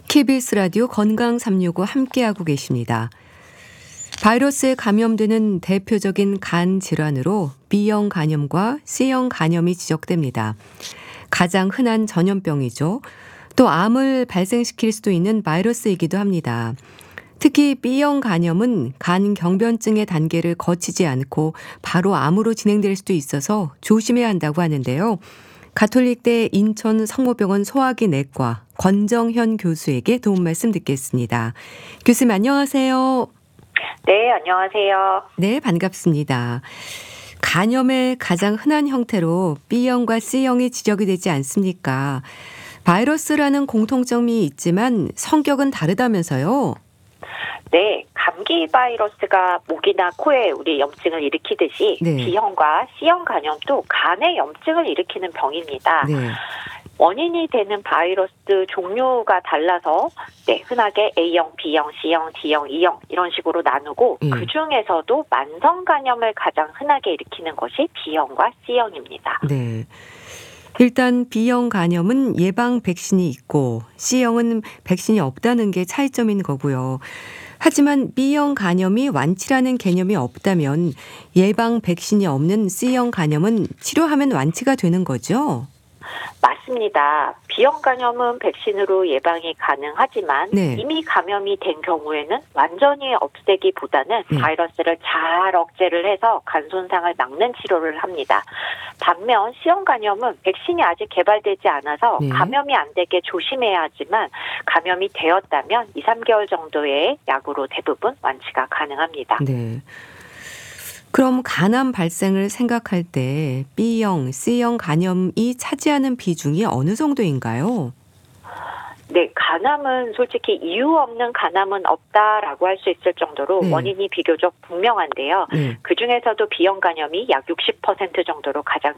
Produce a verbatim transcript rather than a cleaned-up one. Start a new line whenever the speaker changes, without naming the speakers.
케이비에스 라디오 건강 삼육오 함께하고 계십니다. 바이러스에 감염되는 대표적인 간 질환으로 B형 간염과 C형 간염이 지적됩니다. 가장 흔한 전염병이죠. 또 암을 발생시킬 수도 있는 바이러스이기도 합니다. 특히 B형 간염은 간 경변증의 단계를 거치지 않고 바로 암으로 진행될 수도 있어서 조심해야 한다고 하는데요. 가톨릭대 인천 성모병원 소화기 내과 권정현 교수에게 도움 말씀 듣겠습니다. 교수님 안녕하세요.
네, 안녕하세요.
네, 반갑습니다. 간염의 가장 흔한 형태로 B형과 C형이 지적이 되지 않습니까? 바이러스라는 공통점이 있지만 성격은 다르다면서요?
네, 감기 바이러스가 목이나 코에 우리 염증을 일으키듯이
네.
B형과 C형 간염도 간에 염증을 일으키는 병입니다.
네.
원인이 되는 바이러스 종류가 달라서 네, 흔하게 A형, B형, C형, D형, E형 이런 식으로 나누고
음.
그중에서도 만성 간염을 가장 흔하게 일으키는 것이 B형과 C형입니다.
네. 일단 B형 간염은 예방 백신이 있고 C형은 백신이 없다는 게 차이점인 거고요. 하지만 B형 간염이 완치라는 개념이 없다면 예방 백신이 없는 C형 간염은 치료하면 완치가 되는 거죠?
맞습니다. B형 간염은 백신으로 예방이 가능하지만
네.
이미 감염이 된 경우에는 완전히 없애기보다는
네.
바이러스를 잘 억제를 해서 간 손상을 막는 치료를 합니다. 반면 C형 간염은 백신이 아직 개발되지 않아서
네.
감염이 안 되게 조심해야 하지만 감염이 되었다면 이, 삼 개월 정도의 약으로 대부분 완치가 가능합니다.
네. 그럼 간암 발생을 생각할 때 B형, C형 간염이 차지하는 비중이 어느 정도인가요?
네, 간암은 솔직히 이유 없는 간암은 없다라고 할 수 있을 정도로
네.
원인이 비교적 분명한데요.
네.
그중에서도 B형 간염이 약 육십 퍼센트 정도로 가장